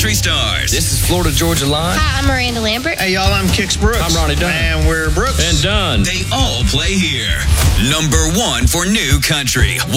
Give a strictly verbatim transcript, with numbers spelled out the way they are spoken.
country stars. This is Florida Georgia Line. Hi, I'm Miranda Lambert. Hey, y'all, I'm Kix Brooks. I'm Ronnie Dunn. And we're Brooks. And Dunn. They all play here. Number one for new country.